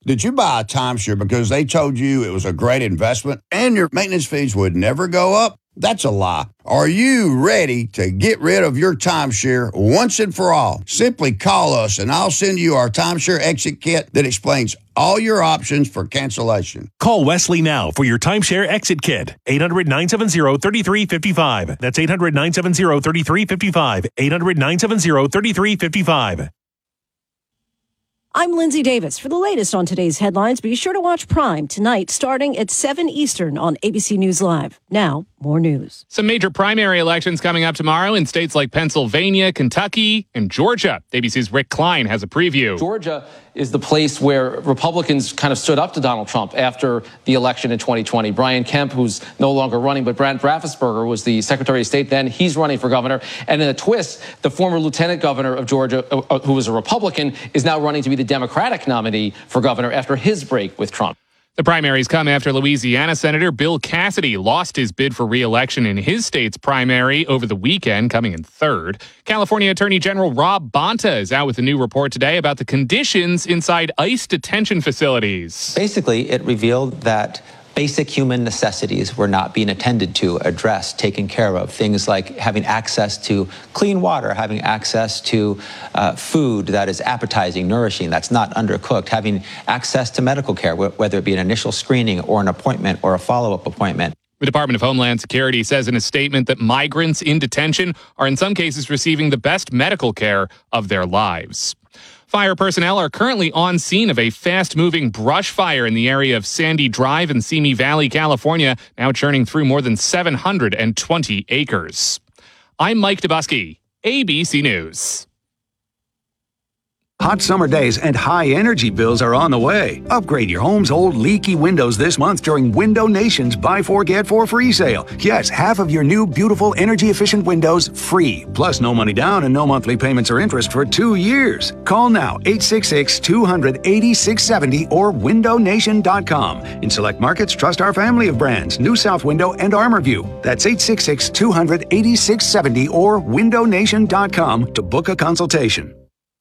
Did you buy a timeshare because they told you it was a great investment and your maintenance fees would never go up? That's a lie. Are you ready to get rid of your timeshare once and for all? Simply call us and I'll send you our timeshare exit kit that explains all your options for cancellation. Call Wesley now for your timeshare exit kit. 800-970-3355. That's 800-970-3355. 800-970-3355. I'm Lindsay Davis. For the latest on today's headlines, be sure to watch Prime tonight starting at 7 Eastern on ABC News Live. Now, more news. Some major primary elections coming up tomorrow in states like Pennsylvania, Kentucky, and Georgia. ABC's Rick Klein has a preview. Georgia is the place where Republicans kind of stood up to Donald Trump after the election in 2020. Brian Kemp, who's no longer running, but Brent Raffensperger was the Secretary of State then. He's running for governor. And in a twist, the former lieutenant governor of Georgia, who was a Republican, is now running to be the Democratic nominee for governor after his break with Trump. The primaries come after Louisiana Senator Bill Cassidy lost his bid for re-election in his state's primary over the weekend, coming in third. California Attorney General Rob Bonta is out with a new report today about the conditions inside ICE detention facilities. Basically, it revealed that basic human necessities were not being attended to, addressed, taken care of. Things like having access to clean water, having access to food that is appetizing, nourishing, that's not undercooked, having access to medical care, whether it be an initial screening or an appointment or a follow-up appointment. The Department of Homeland Security says in a statement that migrants in detention are in some cases receiving the best medical care of their lives. Fire personnel are currently on scene of a fast-moving brush fire in the area of Sandy Drive in Simi Valley, California, now churning through more than 720 acres. I'm Mike Dubusky, ABC News. Hot summer days and high energy bills are on the way. Upgrade your home's old leaky windows this month during Window Nation's Buy 4 Get 4 free sale. Yes, half of your new beautiful energy efficient windows free. Plus no money down and no monthly payments or interest for 2 years. Call now 866-200-8670 or windownation.com. In select markets, trust our family of brands, New South Window and ArmorView. That's 866-200-8670 or windownation.com to book a consultation.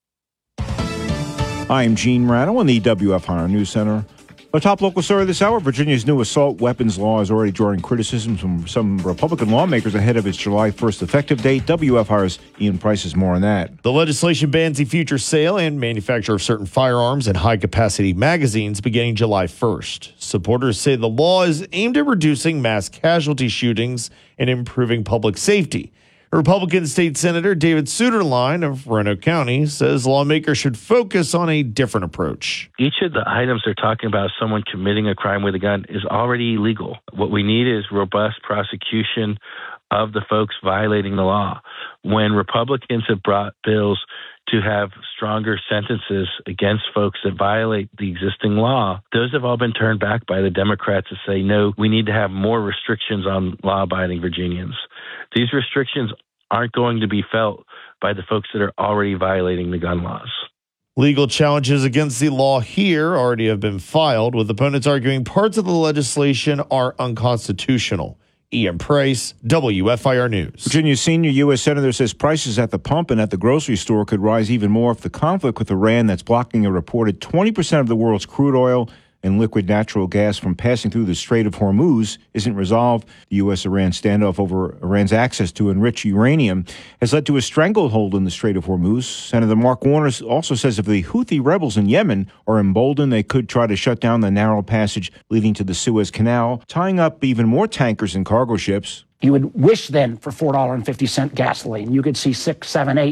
I am Gene Rano in the WFIR News Center. A top local story this hour, Virginia's new assault weapons law is already drawing criticism from some Republican lawmakers ahead of its July 1st effective date. WFIR's Ian Price has more on that. The legislation bans the future sale and manufacture of certain firearms and high-capacity magazines beginning July 1st. Supporters say the law is aimed at reducing mass casualty shootings and improving public safety. Republican State Senator David Suetterlein of Roanoke County says lawmakers should focus on a different approach. Each of the items they're talking about, someone committing a crime with a gun, is already illegal. What we need is robust prosecution of the folks violating the law. When Republicans have brought bills to have stronger sentences against folks that violate the existing law, those have all been turned back by the Democrats to say, no, we need to have more restrictions on law-abiding Virginians. These restrictions aren't going to be felt by the folks that are already violating the gun laws. Legal challenges against the law here already have been filed, with opponents arguing parts of the legislation are unconstitutional. Ian Price, WFIR News. Virginia's senior U.S. Senator says prices at the pump and at the grocery store could rise even more if the conflict with Iran that's blocking a reported 20% of the world's crude oil and liquid natural gas from passing through the Strait of Hormuz isn't resolved. The U.S.-Iran standoff over Iran's access to enriched uranium has led to a stranglehold in the Strait of Hormuz. Senator Mark Warner also says if the Houthi rebels in Yemen are emboldened, they could try to shut down the narrow passage leading to the Suez Canal, tying up even more tankers and cargo ships. You would wish then for $4.50 gasoline. You could see $6, $7, $8,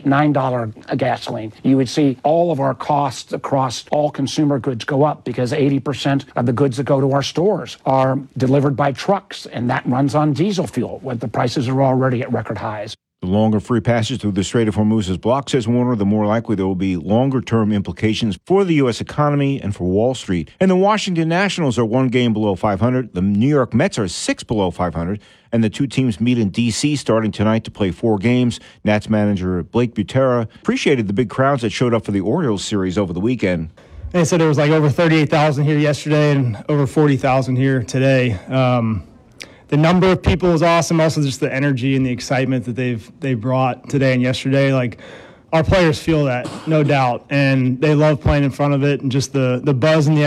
$9 gasoline. You would see all of our costs across all consumer goods go up because 80% of the goods that go to our stores are delivered by trucks, and that runs on diesel fuel when the prices are already at record highs. The longer free passage through the Strait of Hormuz is blocked, says Warner, the more likely there will be longer-term implications for the U.S. economy and for Wall Street. And the Washington Nationals are 1 game below 500. The New York Mets are 6 below 500. And the two teams meet in D.C. starting tonight to play 4 games. Nats manager Blake Butera appreciated the big crowds that showed up for the Orioles series over the weekend. They said there was like over 38,000 here yesterday and over 40,000 here today. The number of people is awesome. Also, just the energy and the excitement that they brought today and yesterday. Like, our players feel that, no doubt, and they love playing in front of it. And just the buzz and the